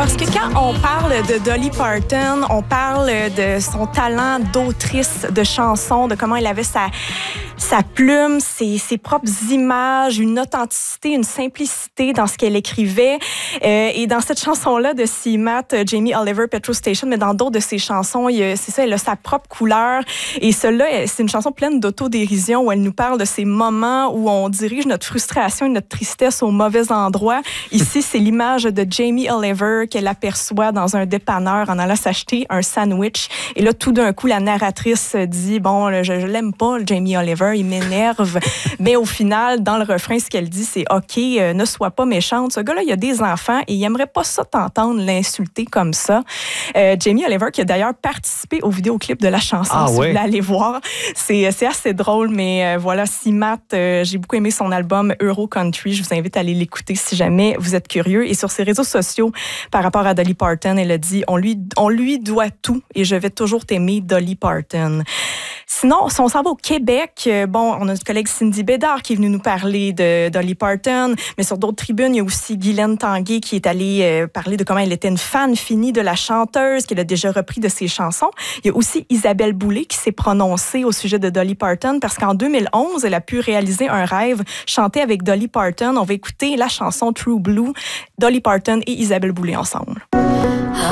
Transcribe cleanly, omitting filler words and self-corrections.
Parce que quand on parle de Dolly Parton, on parle de son talent d'autrice de chansons, de comment elle avait sa plume, ses propres images, une authenticité, une simplicité dans ce qu'elle écrivait. Et dans cette chanson-là de CMAT, Jamie Oliver, Petrol Station, mais dans d'autres de ses chansons, c'est ça, elle a sa propre couleur. Et celle-là, c'est une chanson pleine d'autodérision où elle nous parle de ces moments où on dirige notre frustration et notre tristesse au mauvais endroit. Ici, c'est l'image de Jamie Oliver qu'elle aperçoit dans un dépanneur en allant s'acheter un sandwich. Et là, tout d'un coup, la narratrice dit, bon, je l'aime pas, Jamie Oliver, il m'énerve. Mais au final, dans le refrain, ce qu'elle dit, c'est « OK, ne sois pas méchante. Ce gars-là, il a des enfants et il aimerait pas ça t'entendre l'insulter comme ça. » Jamie Oliver, qui a d'ailleurs participé au vidéoclip de la chanson, si vous voulez aller voir. C'est assez drôle, mais voilà, CMAT, j'ai beaucoup aimé son album Euro Country. Je vous invite à aller l'écouter si jamais vous êtes curieux. Et sur ses réseaux sociaux, par rapport à Dolly Parton, elle a dit « On lui doit tout et je vais toujours t'aimer, Dolly Parton. » Sinon, si on s'en va au Québec, bon, on a notre collègue Cindy Bédard qui est venue nous parler de Dolly Parton, mais sur d'autres tribunes, il y a aussi Guylaine Tanguay qui est allée parler de comment elle était une fan finie de la chanteuse, qu'elle a déjà repris de ses chansons. Il y a aussi Isabelle Boulay qui s'est prononcée au sujet de Dolly Parton parce qu'en 2011, elle a pu réaliser un rêve, chanter avec Dolly Parton. On va écouter la chanson True Blue, Dolly Parton et Isabelle Boulay ensemble.